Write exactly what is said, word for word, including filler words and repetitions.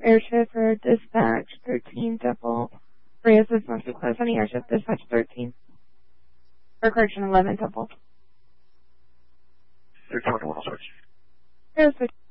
airship for dispatch thirteen Temple. Reyes is most close on the airship, dispatch thirteen. Or correction, eleven Temple. thirteen, one, switch. Air switch.